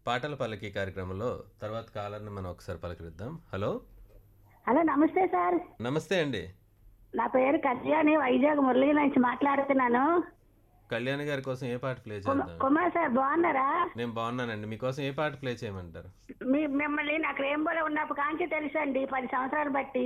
పాటల పల్లకి కార్యక్రమంలో తర్వాత కాలర్ని మనం ఒకసారి పలకరిద్దాం. హలో. హలో నమస్తే సార్. నమస్తే అండి. నా పేరు కళ్యాణి, వైజాగ్ మురళీ నుంచి మాట్లాడుతున్నాను. కళ్యాణి గారి కోసం ఏ పాట ప్లే చేద్దాం? కుమార్ సార్ బాగున్నారా? నేను బాగున్నానండి. మీకోసం ఏ పాట ప్లే చేయమంటారు? మిమ్మల్ని నాకు రెయిన్బోలో ఉన్నప్పుడు కాంచి తెలుసండి, 10 సంవత్సరాలు బట్టి.